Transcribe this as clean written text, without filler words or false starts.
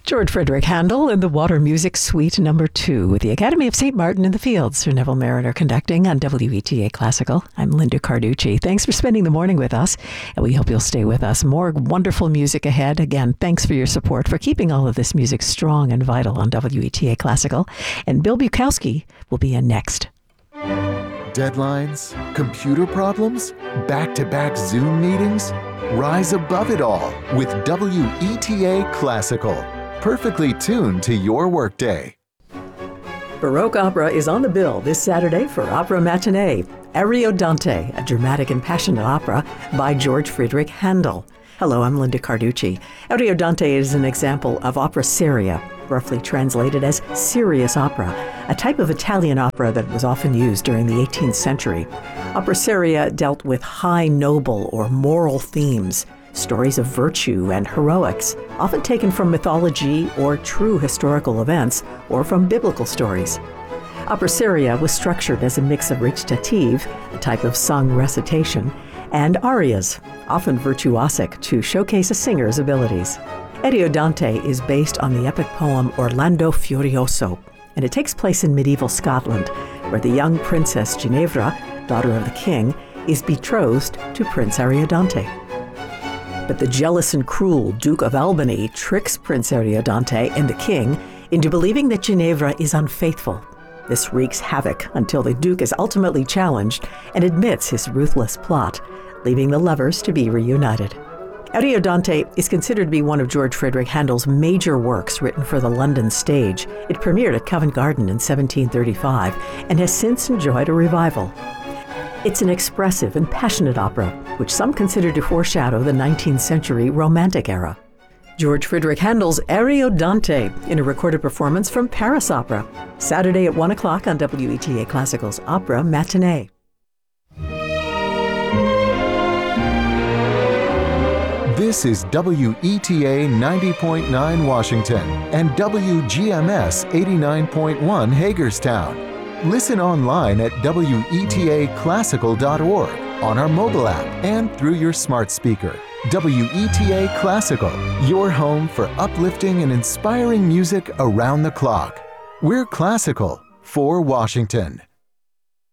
George Frederick Handel in the Water Music Suite No. 2 with the Academy of St. Martin in the Fields. Sir Neville Mariner conducting on WETA Classical. I'm Linda Carducci. Thanks for spending the morning with us, and we hope you'll stay with us. More wonderful music ahead. Again, thanks for your support for keeping all of this music strong and vital on WETA Classical. And Bill Bukowski will be in next. Deadlines? Computer problems? Back-to-back Zoom meetings? Rise above it all with WETA Classical. Perfectly tuned to your workday. Baroque opera is on the bill this Saturday for Opera Matinee. Ariodante, a dramatic and passionate opera by George Friedrich Handel. Hello, I'm Linda Carducci. Ariodante is an example of opera seria, roughly translated as serious opera, a type of Italian opera that was often used during the 18th century. Opera seria dealt with high noble or moral themes, stories of virtue and heroics, often taken from mythology or true historical events, or from biblical stories. Opera seria was structured as a mix of recitative, a type of sung recitation, and arias, often virtuosic, to showcase a singer's abilities. Ariodante is based on the epic poem Orlando Furioso, and it takes place in medieval Scotland, where the young princess Ginevra, daughter of the king, is betrothed to Prince Ariodante. But the jealous and cruel Duke of Albany tricks Prince Ariodante and the king into believing that Ginevra is unfaithful. This wreaks havoc until the Duke is ultimately challenged and admits his ruthless plot, leaving the lovers to be reunited. Ariodante is considered to be one of George Frederick Handel's major works written for the London stage. It premiered at Covent Garden in 1735 and has since enjoyed a revival. It's an expressive and passionate opera, which some consider to foreshadow the 19th century Romantic era. George Frederick Handel's Ariodante in a recorded performance from Paris Opera, Saturday at 1 o'clock on WETA Classical's Opera Matinee. This is WETA 90.9 Washington and WGMS 89.1 Hagerstown. Listen online at WETAClassical.org, on our mobile app, and through your smart speaker. WETA Classical, your home for uplifting and inspiring music around the clock. We're classical for Washington.